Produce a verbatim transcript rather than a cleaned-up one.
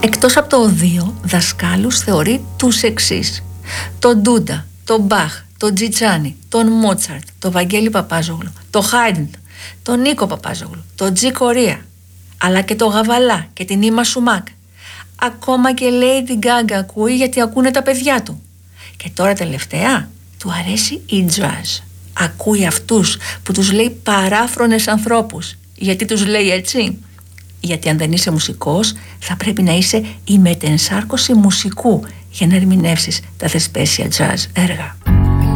Εκτός από το οδείο, δασκάλους θεωρεί τους εξής: τον Ντούντα, τον Μπαχ, τον Τζιτσάνι, τον Μότσαρτ, τον Βαγγέλη Παπάζογλου, τον Χάιντ, τον Νίκο Παπάζογλου, τον Τζι Κορία, αλλά και τον Γαβαλά και την Ήμα Σουμάκ. Ακόμα και Lady Gaga ακούει, γιατί ακούνε τα παιδιά του. Και τώρα τελευταία του αρέσει η jazz. Ακούει αυτούς που τους λέει παράφρονες ανθρώπους. Γιατί τους λέει έτσι? Γιατί αν δεν είσαι μουσικός, θα πρέπει να είσαι η μετενσάρκωση μουσικού για να ερμηνεύσεις τα θεσπέσια jazz έργα.